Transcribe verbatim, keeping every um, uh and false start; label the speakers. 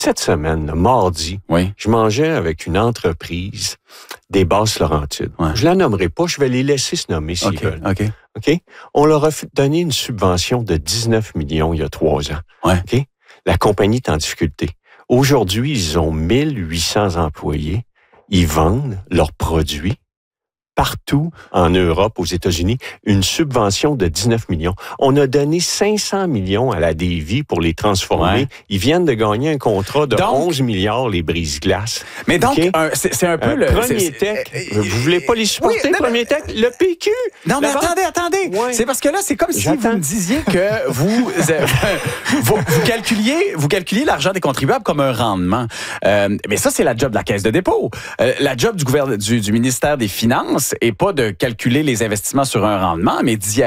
Speaker 1: Cette semaine, le mardi,
Speaker 2: oui.
Speaker 1: je mangeais avec une entreprise des Basses-Laurentides.
Speaker 2: Ouais.
Speaker 1: Je la nommerai pas, je vais les laisser se nommer s'ils
Speaker 2: okay,
Speaker 1: veulent.
Speaker 2: OK.
Speaker 1: OK? On leur a donné une subvention de dix-neuf millions il y a trois ans.
Speaker 2: Ouais.
Speaker 1: OK? La compagnie est en difficulté. Aujourd'hui, ils ont mille huit cents employés. Ils vendent leurs produits partout en Europe, aux États-Unis, une subvention de dix-neuf millions. On a donné cinq cents millions à la Davy pour les transformer.
Speaker 2: Ouais.
Speaker 1: Ils viennent de gagner un contrat de
Speaker 2: donc,
Speaker 1: onze milliards, les brise-glaces.
Speaker 2: Mais donc,
Speaker 1: okay?
Speaker 2: un, c'est, c'est un peu
Speaker 1: euh,
Speaker 2: le...
Speaker 1: Premier
Speaker 2: c'est,
Speaker 1: Tech,
Speaker 2: c'est,
Speaker 1: vous voulez pas les supporter,
Speaker 2: oui, non,
Speaker 1: Premier Tech? Le P Q!
Speaker 2: Non, mais
Speaker 1: Là-bas?
Speaker 2: attendez, attendez.
Speaker 1: Ouais.
Speaker 2: C'est parce que là, c'est comme si
Speaker 1: J'attends.
Speaker 2: vous me disiez que vous, euh, vous, vous calculiez, vous calculiez l'argent des contribuables comme un rendement. Euh, mais ça, c'est la job de la Caisse de dépôt. Euh, la job du, gouvernement, du, du ministère des Finances est pas de calculer les investissements sur un rendement, mais d'y